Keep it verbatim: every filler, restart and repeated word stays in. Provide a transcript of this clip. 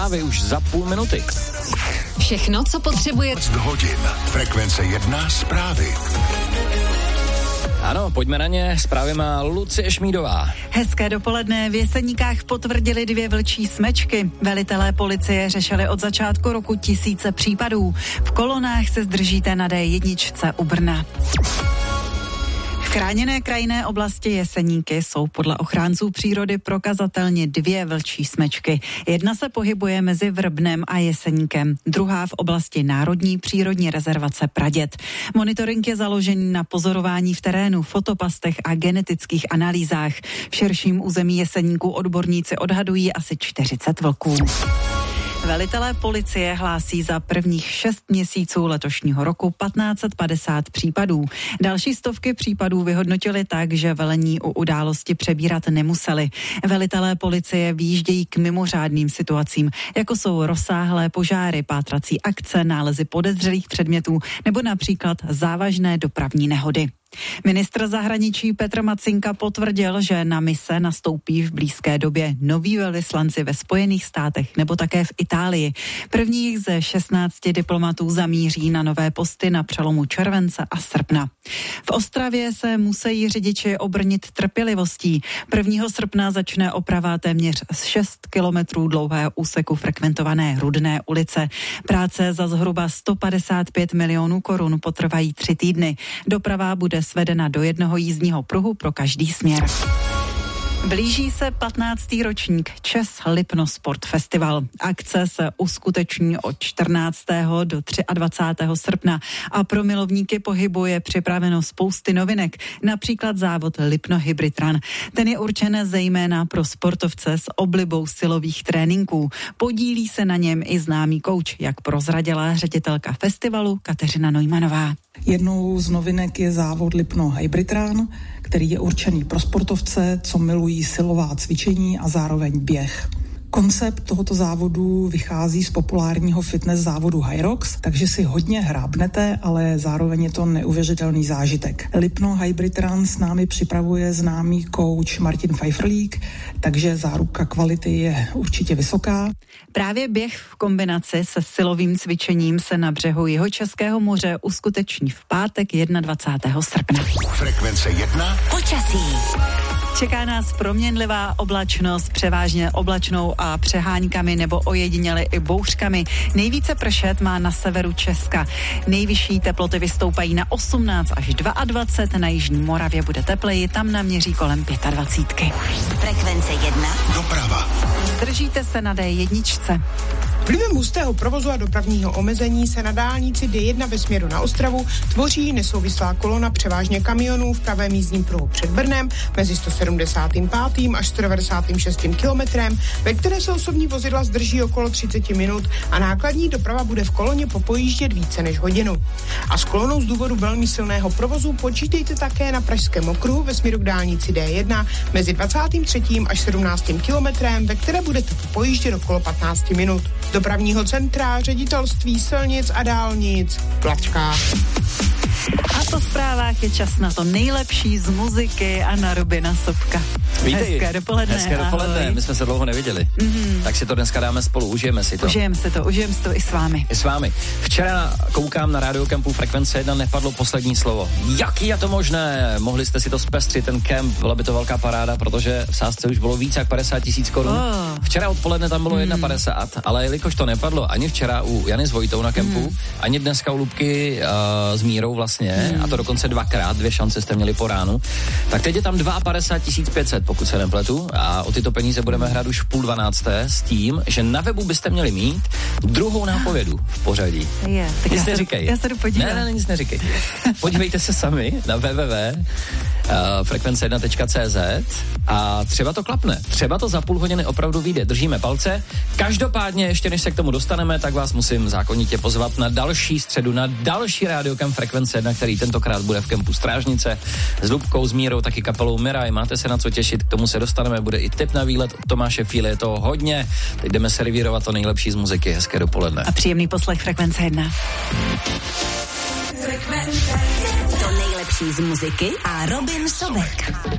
A vy už za půl minuty. Všechno, co potřebuje. hodin. Frekvence jedna zprávy. Ano, pojďme na ně. Zprávy má Lucie Šmídová. Hezké dopoledne. V Jeseníkách potvrdili dvě vlčí smečky. Velitelé policie řešili od začátku roku tisíce případů. V kolonách se zdržíte na dé jedna u Brna. V chráněné krajinné oblasti Jeseníky jsou podle ochránců přírody prokazatelně dvě vlčí smečky. Jedna se pohybuje mezi Vrbnem a Jeseníkem, druhá v oblasti Národní přírodní rezervace Praděd. Monitoring je založený na pozorování v terénu, fotopastech a genetických analýzách. V širším území Jeseníku odborníci odhadují asi čtyřicet vlků. Velitelé policie hlásí za prvních šest měsíců letošního roku patnáct set padesát případů. Další stovky případů vyhodnotili tak, že velení u události přebírat nemuseli. Velitelé policie vyjíždějí k mimořádným situacím, jako jsou rozsáhlé požáry, pátrací akce, nálezy podezřelých předmětů nebo například závažné dopravní nehody. Ministr zahraničí Petr Macinka potvrdil, že na mise nastoupí v blízké době noví velvyslanci ve Spojených státech nebo také v Itálii. Prvních ze šestnácti diplomatů zamíří na nové posty na přelomu července a srpna. V Ostravě se musí řidiči obrnit trpělivostí. prvního srpna začne oprava téměř šest kilometrů dlouhého úseku frekventované Rudné ulice. Práce za zhruba sto padesát pět milionů korun potrvají tři týdny. Doprava bude svedena do jednoho jízdního pruhu pro každý směr. Blíží se patnáctý ročník Čes Lipno Sport Festival. Akce se uskuteční od čtrnáctého do dvacátého třetího srpna a pro milovníky pohybu je připraveno spousty novinek, například závod Lipno Hybrid Run. Ten je určen zejména pro sportovce s oblibou silových tréninků. Podílí se na něm i známý kouč, jak prozradila ředitelka festivalu Kateřina Neumannová. Jednou z novinek je závod Lipno Hybrid Run, který je určený pro sportovce, co milují silová cvičení a zároveň běh. Koncept tohoto závodu vychází z populárního fitness závodu Hyrox, takže si hodně hrábnete, ale zároveň je to neuvěřitelný zážitek. Lipno Hybrid Run s námi připravuje známý kouč Martin Pfeifferlík, takže záruka kvality je určitě vysoká. Právě běh v kombinaci se silovým cvičením se na břehu Jihočeského moře uskuteční v pátek dvacátého prvního srpna. Frekvence jedna. Počasí. Čeká nás proměnlivá oblačnost, převážně oblačnou a přeháňkami nebo ojediněle i bouřkami. Nejvíce pršet má na severu Česka. Nejvyšší teploty vystoupají na osmnáct až dvacet dva, na jižní Moravě bude tepleji, tam naměří kolem dvacet pět. Frekvence jedna. Doprava. Zdržíte se na dé jedna. Vlivem hustého provozu a dopravního omezení se na dálnici dé jedna ve směru na Ostravu tvoří nesouvislá kolona převážně kamionů v pravém jízdním pruhu před Brnem mezi sto sedmdesát pět až sto devadesát šest kilometrem, ve které se osobní vozidla zdrží okolo třicet minut a nákladní doprava bude v koloně popojíždět více než hodinu. A s kolonou z důvodu velmi silného provozu počítejte také na Pražském okruhu ve směru k dálnici dé jedna mezi dvacátým třetím až sedmnáctým kilometrem, ve které budete popojíždět okolo patnáct minut. Dopravního centra, ředitelství silnic a dálnic Plačka. A po zprávách je čas na to nejlepší z muziky a na Robina Sobka. Vítej. Hezké dopoledne. Hezké dopoledne, ahoj. my jsme se dlouho neviděli. Mm-hmm. Tak si to dneska dáme spolu, užijeme si to. Užijeme si to, užijeme si to i s vámi. I s vámi. Včera koukám na Radiokempu Frekvence jedna, nepadlo poslední slovo. Jaký je to možné? Mohli jste si to zpestřit, ten kemp, byla by to velká paráda, protože v sázce už bylo víc jak padesát tisíc korun. Oh. Včera odpoledne tam bylo mm. padesát jedna, ale jelikož to nepadlo ani včera u Jany s Vojtou na kempu, mm. ani dneska u Lubky uh, s Mírou vlastně, mm. a to dokonce dvakrát, dvě šance jste měli po ránu, tak teď je tam padesát dva tisíc pět set, pokud se nepletu, a o tyto peníze budeme hrát už v půl dvanácté s tím, že na webu byste měli mít druhou nápovědu v pořadí. Je, tak nic já neříkej. Já se jdu podívat. Ne, ne, nic neříkej. Podívejte se sami na w w w tečka frekvence jedna tečka cé zet a třeba to klapne. Třeba to za půl hodiny opravdu vyjde. Držíme palce. Každopádně, ještě než se k tomu dostaneme, tak vás musím zákonitě pozvat na další středu, na další Radiokemp Frekvence jedna, který tentokrát bude v kempu Strážnice s Lubkou, s Mírou, taky kapelou Miraj. Máte se na co těšit, k tomu se dostaneme. Bude i tip na výlet od Tomáše Fíle, je to hodně. Teď jdeme servírovat to nejlepší z muziky. Hezké dopoledne. A příjemný poslech Frekvence jedna. To nejlepší z muziky a Robin Sobek.